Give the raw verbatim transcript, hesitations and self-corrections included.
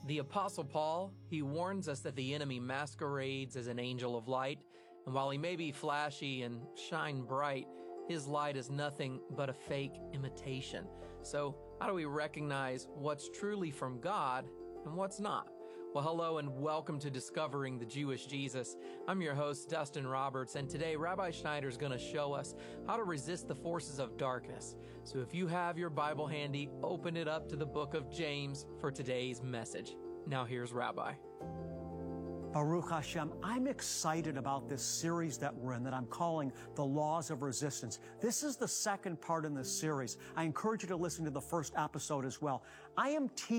The Apostle Paul, he warns us that the enemy masquerades as an angel of light, and while he may be flashy and shine bright, his light is nothing but a fake imitation. So how do we recognize what's truly from God and what's not? Well, hello and welcome to Discovering the Jewish Jesus. I'm your host, Dustin Roberts, and today Rabbi Schneider is going to show us how to resist the forces of darkness. So if you have your Bible handy, open it up to the book of James for today's message. Now here's Rabbi. Baruch Hashem, I'm excited about this series that we're in that I'm calling The Laws of Resistance. This is the second part in this series. I encourage you to listen to the first episode as well. I am teaching